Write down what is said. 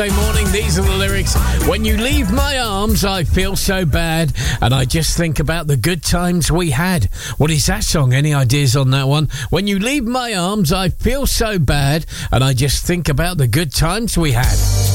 Morning, these are the lyrics. When you leave my arms, I feel so bad, and I just think about the good times we had. What is that song? Any ideas on that one? When you leave my arms, I feel so bad, and I just think about the good times we had.